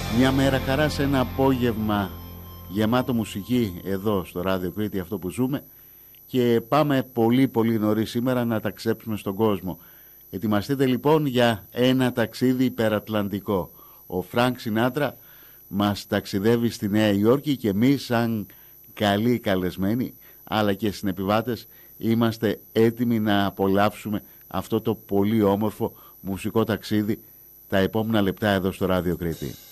Μια μέρα χαρά σε ένα απόγευμα γεμάτο μουσική εδώ στο Ράδιο Κρήτη, αυτό που ζούμε, και πάμε πολύ νωρίς σήμερα να ταξιδέψουμε στον κόσμο. Ετοιμαστείτε λοιπόν για ένα ταξίδι υπερατλαντικό. Ο Φρανκ Σινάτρα μας ταξιδεύει στη Νέα Υόρκη και εμείς σαν καλοί καλεσμένοι αλλά και συνεπιβάτες είμαστε έτοιμοι να απολαύσουμε αυτό το πολύ όμορφο μουσικό ταξίδι τα επόμενα λεπτά εδώ στο Ράδιο Κρήτη.